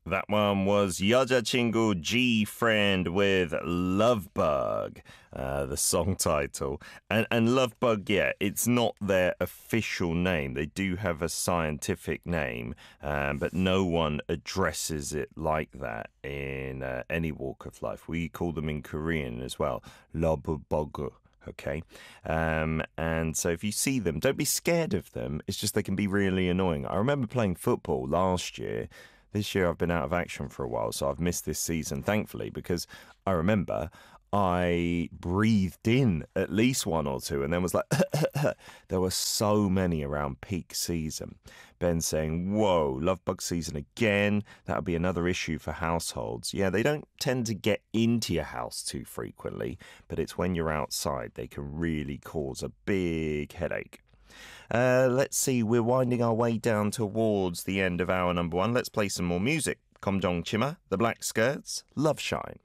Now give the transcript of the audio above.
That one was 여자친구 G-Friend with Lovebug, the song title. And Lovebug, yeah, it's not their official name. They do have a scientific name, but no one addresses it like that in any walk of life. We call them in Korean as well, Lovebug. Okay. And so if you see them, don't be scared of them. It's just they can be really annoying. I remember playing football last year. This year I've been out of action for a while, so I've missed this season, thankfully, because I remember I breathed in at least one or two and then was like, there were so many around peak season. Ben saying, whoa, love bug season again. That'll be another issue for households. Yeah, they don't tend to get into your house too frequently, but it's when you're outside they can really cause a big headache. Let's see, we're winding our way down towards the end of hour number one. Let's play some more music. Kom Jong Chima, The Black Skirts, Love Shine.